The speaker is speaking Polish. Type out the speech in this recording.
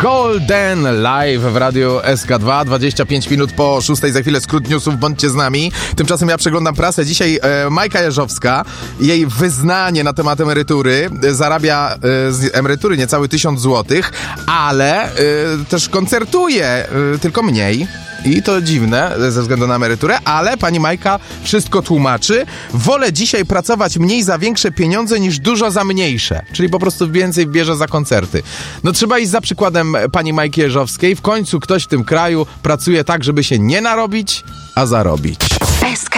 Golden live w radiu SK2, 25 minut po 6, za chwilę skrót newsów, bądźcie z nami. Tymczasem ja przeglądam prasę. Dzisiaj Majka Jeżowska, jej wyznanie na temat emerytury, zarabia z emerytury niecały 1000 złotych, ale też koncertuje, tylko mniej. I to dziwne ze względu na emeryturę, ale pani Majka wszystko tłumaczy. Wolę dzisiaj pracować mniej za większe pieniądze niż dużo za mniejsze. Czyli po prostu więcej bierze za koncerty. No trzeba iść za przykładem pani Majki Jeżowskiej. W końcu ktoś w tym kraju pracuje tak, żeby się nie narobić, a zarobić.